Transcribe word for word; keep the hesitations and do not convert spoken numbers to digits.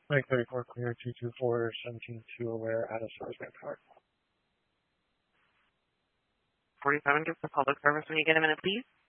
Mike thirty-four clear, two two four, seventeen two aware, out of service manpower. forty-seven, give the public service when you get a minute, please.